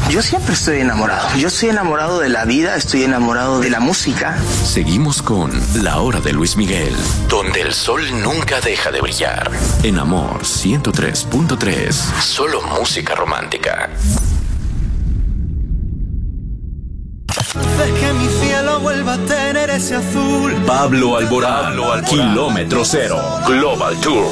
Yo siempre estoy enamorado. Yo estoy enamorado de la vida, estoy enamorado de la música. Seguimos con La Hora de Luis Miguel, donde el sol nunca deja de brillar. En Amor 103.3, solo música romántica. De que mi cielo vuelva a tener ese azul. Pablo Alborán, Kilómetro Cero, Global Tour.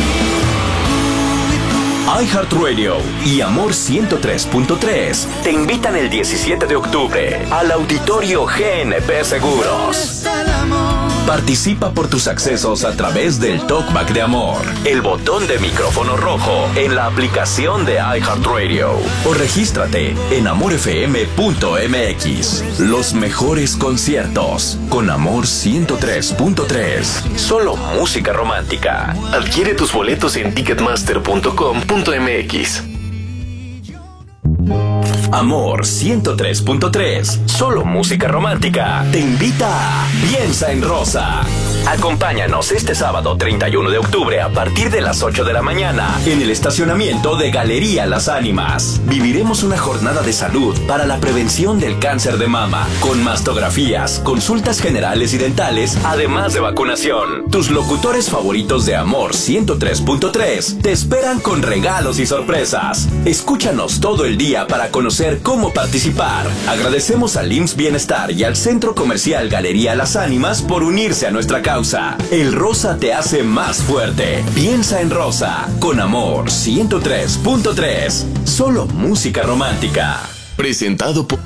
iHeartRadio y Amor 103.3 te invitan el 17 de octubre al Auditorio GNP Seguros. Participa por tus accesos a través del Talkback de Amor, el botón de micrófono rojo en la aplicación de iHeartRadio o regístrate en amorfm.mx. Los mejores conciertos con Amor 103.3. Solo música romántica. Adquiere tus boletos en ticketmaster.com.mx. Amor 103.3, solo música romántica, te invita a Piensa en Rosa. Acompáñanos este sábado 31 de octubre a partir de las 8 de la mañana en el estacionamiento de Galería Las Ánimas. Viviremos una jornada de salud para la prevención del cáncer de mama, con mastografías, consultas generales y dentales, además de vacunación. Tus locutores favoritos de Amor 103.3 te esperan con regalos y sorpresas. Escúchanos todo el día para conocer cómo participar. Agradecemos al IMSS Bienestar y al Centro Comercial Galería Las Ánimas por unirse a nuestra causa. El rosa te hace más fuerte. Piensa en Rosa con Amor 103.3. Solo música romántica. Presentado por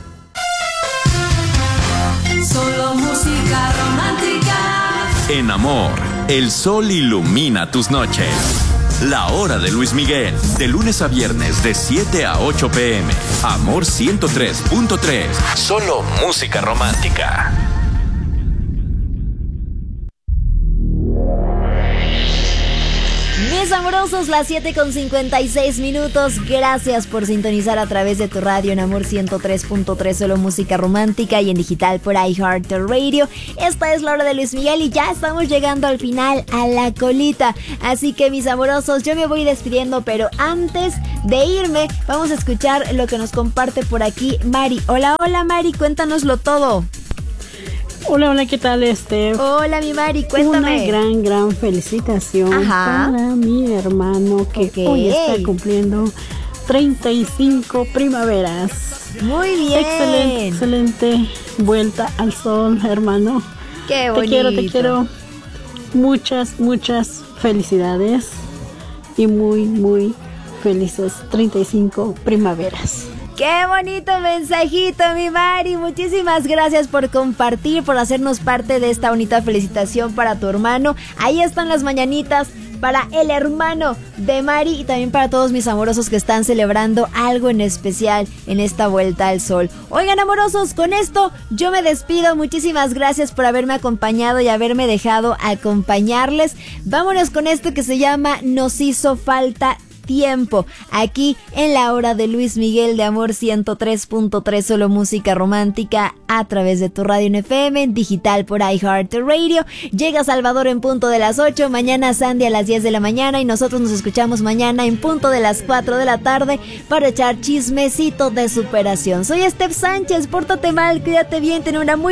Solo música romántica. En Amor, el sol ilumina tus noches. La Hora de Luis Miguel, de lunes a viernes de 7 a 8 p.m. Amor 103.3. Solo música romántica. Mis amorosos, las 7:56. Gracias por sintonizar a través de tu radio en Amor 103.3, solo música romántica, y en digital por iHeartRadio. Esta es La Hora de Luis Miguel y ya estamos llegando al final, a la colita. Así que, mis amorosos, yo me voy despidiendo, pero antes de irme, vamos a escuchar lo que nos comparte por aquí Mari. Hola, hola Mari, cuéntanoslo todo. Hola, ¿qué tal? Hola, mi Mari, cuéntame. Una gran felicitación para mi hermano que hoy está cumpliendo 35 primaveras. Muy bien. Excelente vuelta al sol, hermano. Qué bonito. Te quiero. Muchas felicidades y muy felices 35 primaveras. ¡Qué bonito mensajito, mi Mari! Muchísimas gracias por compartir, por hacernos parte de esta bonita felicitación para tu hermano. Ahí están las mañanitas para el hermano de Mari y también para todos mis amorosos que están celebrando algo en especial en esta vuelta al sol. Oigan, amorosos, con esto yo me despido. Muchísimas gracias por haberme acompañado y haberme dejado acompañarles. Vámonos con esto que se llama Nos hizo falta tiempo, aquí en La Hora de Luis Miguel de Amor 103.3, solo música romántica, a través de tu radio en FM, en digital por iHeartRadio. Llega Salvador en punto de las 8, mañana Sandy a las 10 de la mañana y nosotros nos escuchamos mañana en punto de las 4 de la tarde para echar chismecito de superación. Soy Steph Sánchez, pórtate mal, cuídate bien, ten una muy